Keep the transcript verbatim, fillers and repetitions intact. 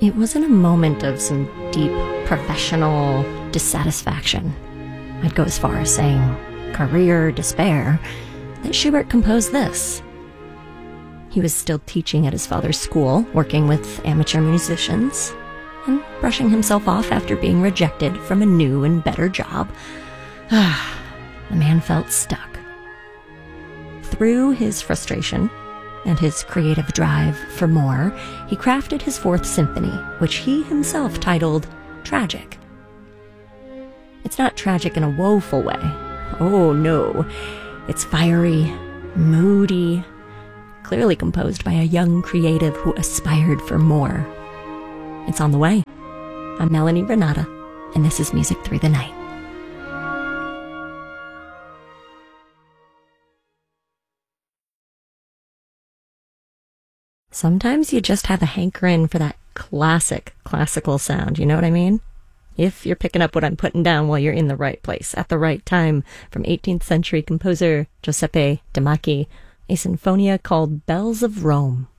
It was in a moment of some deep professional dissatisfaction, I'd go as far as saying career despair, that Schubert composed this. He was still teaching at his father's school, working with amateur musicians, and brushing himself off after being rejected from a new and better job. Ah, the man felt stuck. Through his frustration and his creative drive for more, he crafted his Fourth Symphony, which he himself titled Tragic. It's not tragic in a woeful way. Oh no, it's fiery, moody, clearly composed by a young creative who aspired for more. It's on the way. I'm Melanie Renata, and this is Music Through the Night. Sometimes you just have a hankering for that classic, classical sound, you know what I mean? If you're picking up what I'm putting down while you're in the right place, at the right time, from eighteenth century composer Giuseppe de Macchi, a sinfonia called Bells of Rome.